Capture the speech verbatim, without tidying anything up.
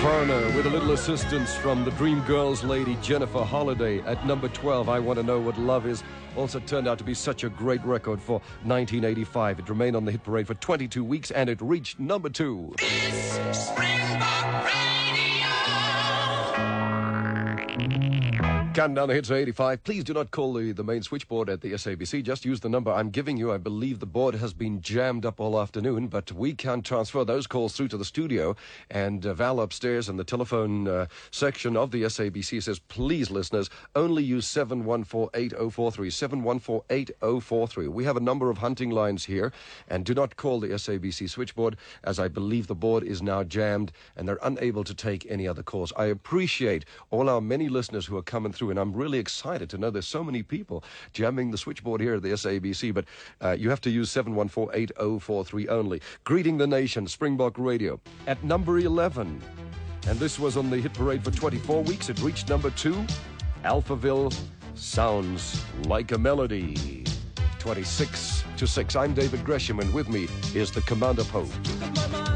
Foreigner with a little assistance from the Dream Girls lady Jennifer Holliday at number twelve. I Want to Know What Love Is. Also turned out to be such a great record for nineteen eighty-five. It remained on the hit parade for twenty-two weeks and it reached number two. It's Springbok Radio. Counting down the hits to eighty-five. Please do not call the, the main switchboard at the S A B C. Just use the number I'm giving you. I believe the board has been jammed up all afternoon, but we can transfer those calls through to the studio. And uh, Val upstairs in the telephone uh, section of the S A B C says, please, listeners, only use seven one four eight oh four three. seven one four eight oh four three. We have a number of hunting lines here, and do not call the S A B C switchboard, as I believe the board is now jammed, and they're unable to take any other calls. I appreciate all our many listeners who are coming through, and I'm really excited to know there's so many people jamming the switchboard here at the S A B C, but uh, you have to use seven one four eight oh four three only. Greeting the nation, Springbok Radio at number eleven. And this was on the hit parade for twenty-four weeks. It reached number two. Alphaville, Sounds Like a Melody. twenty-six to six. I'm David Gresham, and with me is the Commander Pope.